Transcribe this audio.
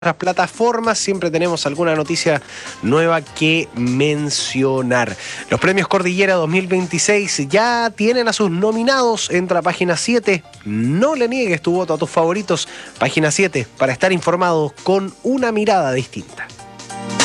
Las plataformas siempre tenemos alguna noticia nueva que mencionar. Los premios Cordillera 2026 ya tienen a sus nominados. Entra a página 7. No le niegues tu voto a tus favoritos. Página 7 para estar informado con una mirada distinta.